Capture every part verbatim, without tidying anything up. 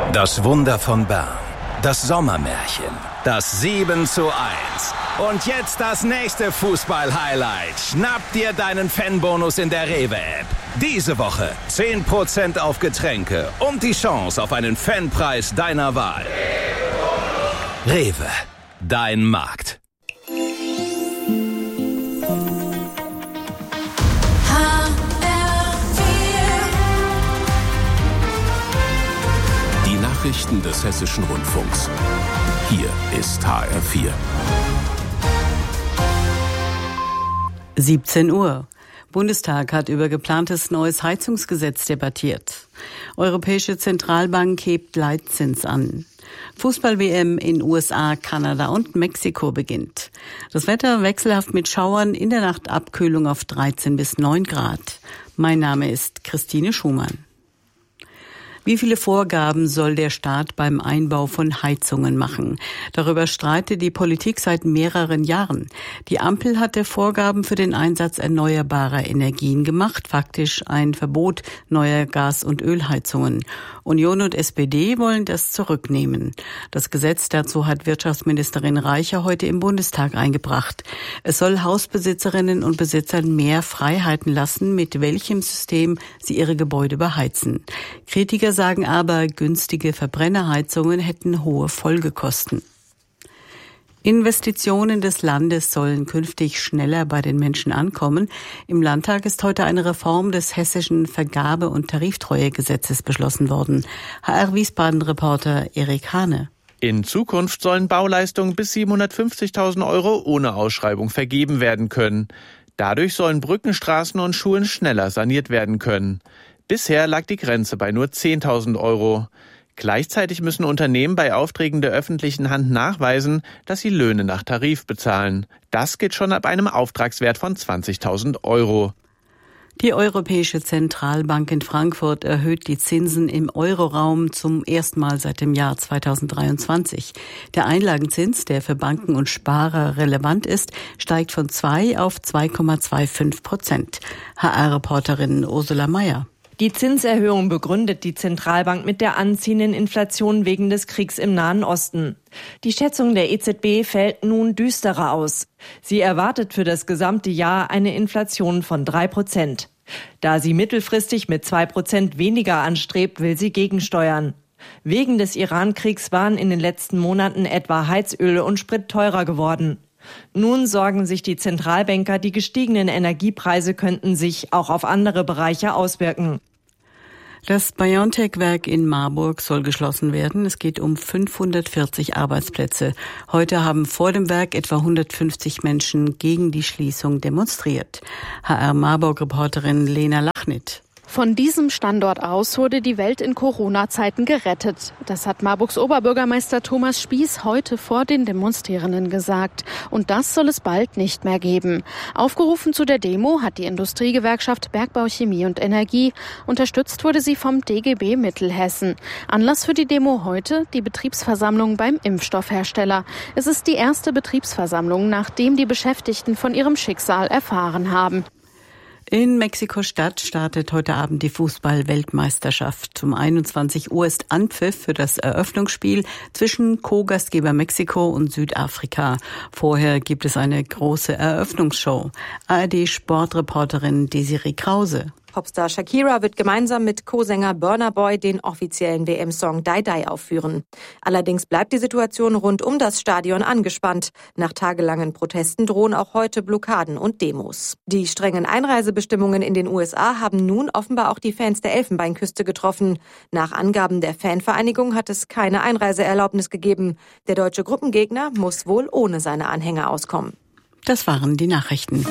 Das Wunder von Bern. Das Sommermärchen. Das sieben zu eins. Und jetzt das nächste Fußball-Highlight. Schnapp dir deinen Fanbonus in der Rewe-App. Diese Woche zehn Prozent auf Getränke und die Chance auf einen Fanpreis deiner Wahl. Rewe, dein Markt. Die Nachrichten des Hessischen Rundfunks. Hier ist H R vier. siebzehn Uhr. Bundestag hat über geplantes neues Heizungsgesetz debattiert. Europäische Zentralbank hebt Leitzins an. Fußball-W M in U S A, Kanada und Mexiko beginnt. Das Wetter wechselhaft mit Schauern, in der Nacht Abkühlung auf dreizehn bis neun Grad. Mein Name ist Christine Schumann. Wie viele Vorgaben soll der Staat beim Einbau von Heizungen machen? Darüber streitet die Politik seit mehreren Jahren. Die Ampel hatte Vorgaben für den Einsatz erneuerbarer Energien gemacht, faktisch ein Verbot neuer Gas- und Ölheizungen. Union und S P D wollen das zurücknehmen. Das Gesetz dazu hat Wirtschaftsministerin Reicher heute im Bundestag eingebracht. Es soll Hausbesitzerinnen und Besitzern mehr Freiheiten lassen, mit welchem System sie ihre Gebäude beheizen. Kritiker sagen aber, günstige Verbrennerheizungen hätten hohe Folgekosten. Investitionen des Landes sollen künftig schneller bei den Menschen ankommen. Im Landtag ist heute eine Reform des hessischen Vergabe- und Tariftreuegesetzes beschlossen worden. H R Wiesbaden-Reporter Erik Hane. In Zukunft sollen Bauleistungen bis siebenhundertfünfzigtausend Euro ohne Ausschreibung vergeben werden können. Dadurch sollen Brücken, Straßen und Schulen schneller saniert werden können. Bisher lag die Grenze bei nur zehntausend Euro. Gleichzeitig müssen Unternehmen bei Aufträgen der öffentlichen Hand nachweisen, dass sie Löhne nach Tarif bezahlen. Das geht schon ab einem Auftragswert von zwanzigtausend Euro. Die Europäische Zentralbank in Frankfurt erhöht die Zinsen im Euroraum zum ersten Mal seit dem Jahr zweitausenddreiundzwanzig. Der Einlagenzins, der für Banken und Sparer relevant ist, steigt von zwei auf zwei Komma fünfundzwanzig Prozent. H R-Reporterin Ursula Mayer. Die Zinserhöhung begründet die Zentralbank mit der anziehenden Inflation wegen des Kriegs im Nahen Osten. Die Schätzung der E Z B fällt nun düsterer aus. Sie erwartet für das gesamte Jahr eine Inflation von drei Prozent. Da sie mittelfristig mit zwei Prozent weniger anstrebt, will sie gegensteuern. Wegen des Iran-Kriegs waren in den letzten Monaten etwa Heizöl und Sprit teurer geworden. Nun sorgen sich die Zentralbanker, die gestiegenen Energiepreise könnten sich auch auf andere Bereiche auswirken. Das BioNTech-Werk in Marburg soll geschlossen werden. Es geht um fünfhundertvierzig Arbeitsplätze. Heute haben vor dem Werk etwa hundertfünfzig Menschen gegen die Schließung demonstriert. H R Marburg-Reporterin Lena Lachnit. Von diesem Standort aus wurde die Welt in Corona-Zeiten gerettet. Das hat Marburgs Oberbürgermeister Thomas Spieß heute vor den Demonstrierenden gesagt. Und das soll es bald nicht mehr geben. Aufgerufen zu der Demo hat die Industriegewerkschaft Bergbau, Chemie und Energie. Unterstützt wurde sie vom D G B Mittelhessen. Anlass für die Demo heute die Betriebsversammlung beim Impfstoffhersteller. Es ist die erste Betriebsversammlung, nachdem die Beschäftigten von ihrem Schicksal erfahren haben. In Mexiko-Stadt startet heute Abend die Fußball-Weltmeisterschaft. Um einundzwanzig Uhr ist Anpfiff für das Eröffnungsspiel zwischen Co-Gastgeber Mexiko und Südafrika. Vorher gibt es eine große Eröffnungsshow. A R D-Sportreporterin Desiree Krause. Popstar Shakira wird gemeinsam mit Co-Sänger Burna Boy den offiziellen W M-Song Die Die aufführen. Allerdings bleibt die Situation rund um das Stadion angespannt. Nach tagelangen Protesten drohen auch heute Blockaden und Demos. Die strengen Einreisebestimmungen in den U S A haben nun offenbar auch die Fans der Elfenbeinküste getroffen. Nach Angaben der Fanvereinigung hat es keine Einreiseerlaubnis gegeben. Der deutsche Gruppengegner muss wohl ohne seine Anhänger auskommen. Das waren die Nachrichten.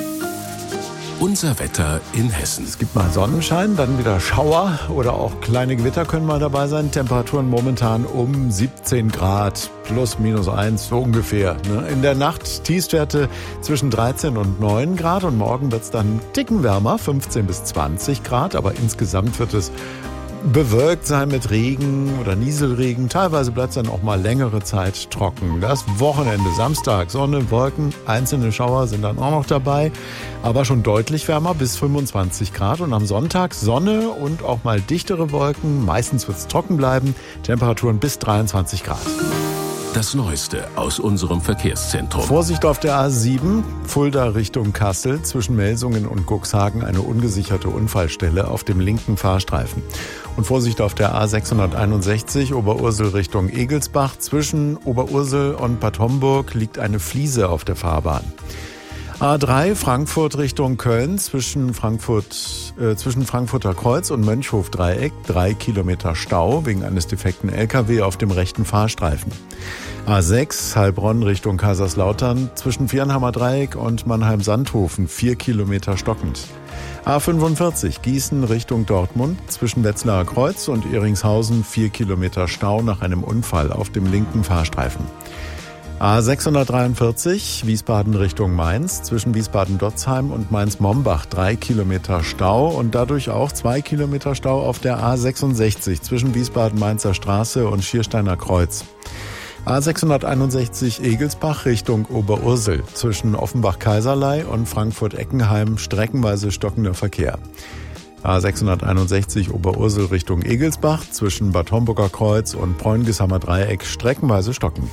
Unser Wetter in Hessen. Es gibt mal Sonnenschein, dann wieder Schauer oder auch kleine Gewitter können mal dabei sein. Temperaturen momentan um siebzehn Grad, plus minus eins, so ungefähr. In der Nacht Tiefstwerte zwischen dreizehn und neun Grad und morgen wird es dann einen Ticken wärmer, fünfzehn bis zwanzig Grad. Aber insgesamt wird es bewölkt sein mit Regen oder Nieselregen. Teilweise bleibt es dann auch mal längere Zeit trocken. Das Wochenende, Samstag, Sonne, Wolken, einzelne Schauer sind dann auch noch dabei. Aber schon deutlich wärmer, bis fünfundzwanzig Grad. Und am Sonntag Sonne und auch mal dichtere Wolken. Meistens wird es trocken bleiben. Temperaturen bis dreiundzwanzig Grad. Das Neueste aus unserem Verkehrszentrum. Vorsicht auf der A sieben, Fulda Richtung Kassel. Zwischen Melsungen und Cuxhagen eine ungesicherte Unfallstelle auf dem linken Fahrstreifen. Und Vorsicht auf der A sechshunderteinundsechzig, Oberursel Richtung Egelsbach. Zwischen Oberursel und Bad Homburg liegt eine Fliese auf der Fahrbahn. A drei, Frankfurt Richtung Köln, zwischen Frankfurt, äh, zwischen Frankfurter Kreuz und Mönchhof-Dreieck, drei Kilometer Stau wegen eines defekten L K W auf dem rechten Fahrstreifen. A sechs, Heilbronn Richtung Kaiserslautern, zwischen Viernheimer Dreieck und Mannheim-Sandhofen, vier Kilometer stockend. A fünfundvierzig, Gießen Richtung Dortmund, zwischen Wetzlarer Kreuz und Ehringshausen, vier Kilometer Stau nach einem Unfall auf dem linken Fahrstreifen. A sechshundertdreiundvierzig, Wiesbaden Richtung Mainz, zwischen Wiesbaden-Dotzheim und Mainz-Mombach, drei Kilometer Stau und dadurch auch zwei Kilometer Stau auf der A sechsundsechzig, zwischen Wiesbaden-Mainzer Straße und Schiersteiner Kreuz. A sechshunderteinundsechzig Egelsbach Richtung Oberursel, zwischen Offenbach-Kaiserlei und Frankfurt-Eckenheim, streckenweise stockender Verkehr. A sechshunderteinundsechzig Oberursel Richtung Egelsbach, zwischen Bad Homburger Kreuz und Bräungeshammer Dreieck, streckenweise stockend.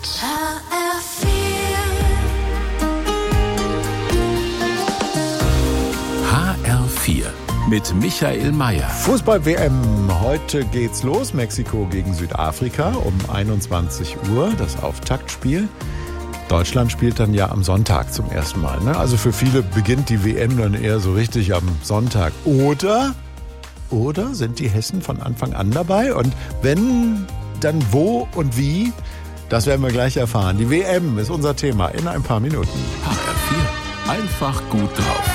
H R vier mit Michael Mayer. Fußball-W M, heute geht's los. Mexiko gegen Südafrika um einundzwanzig Uhr, das Auftaktspiel. Deutschland spielt dann ja am Sonntag zum ersten Mal. Ne? Also für viele beginnt die W M dann eher so richtig am Sonntag. Oder, oder sind die Hessen von Anfang an dabei? Und wenn, dann wo und wie? Das werden wir gleich erfahren. Die W M ist unser Thema in ein paar Minuten. H R vier, einfach gut drauf.